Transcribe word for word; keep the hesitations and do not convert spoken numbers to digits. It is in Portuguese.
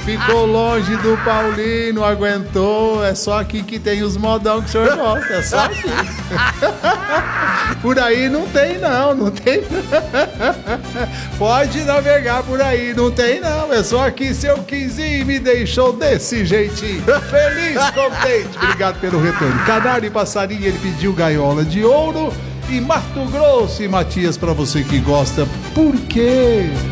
ficou longe do Paulinho, não aguentou. É só aqui que tem os modão que o senhor gosta, é só aqui. Por aí não tem não, não tem não. Pode navegar por aí, não tem não. É só aqui, seu quinzinho me deixou desse jeitinho. Feliz, contente. Obrigado pelo retorno. Canário e passarinho, ele pediu gaiola de ouro. E Mato Grosso e Matias, pra você que gosta, por quê?